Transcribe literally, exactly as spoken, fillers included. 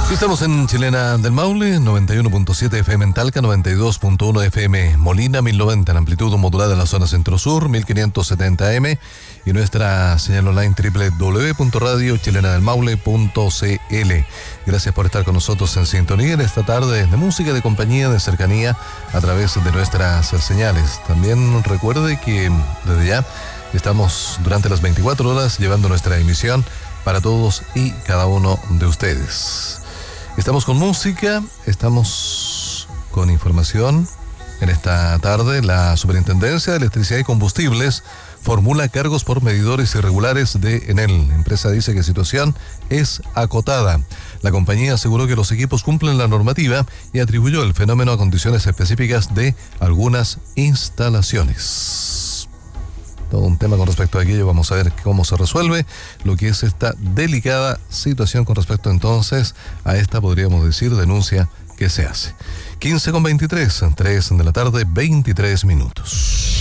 Estamos en Chilena del Maule, noventa y uno punto siete F M en Talca, noventa y dos punto uno F M Molina, mil noventa en amplitud modulada en la zona centro-sur, mil quinientos setenta A M y nuestra señal online doble u doble u doble u punto radio chilena del maule punto c l. Gracias por estar con nosotros en sintonía en esta tarde de música, de compañía, de cercanía a través de nuestras señales. También recuerde que desde ya estamos durante las veinticuatro horas llevando nuestra emisión para todos y cada uno de ustedes. Estamos con música, estamos con información. En esta tarde, la Superintendencia de Electricidad y Combustibles formula cargos por medidores irregulares de Enel. La empresa dice que la situación es acotada. La compañía aseguró que los equipos cumplen la normativa y atribuyó el fenómeno a condiciones específicas de algunas instalaciones. Todo un tema con respecto a aquello. Vamos a ver cómo se resuelve lo que es esta delicada situación con respecto entonces a esta, podríamos decir, denuncia que se hace. quince con veintitrés, tres de la tarde, veintitrés minutos.